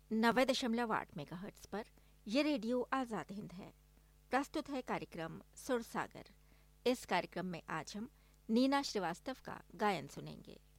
90.8 megahertz पर यह radio Azad Hind है। प्रस्तुत है कार्यक्रम सुरसागर। इस कार्यक्रम में आज हम नीना श्रीवास्तव का गायन सुनेंगे।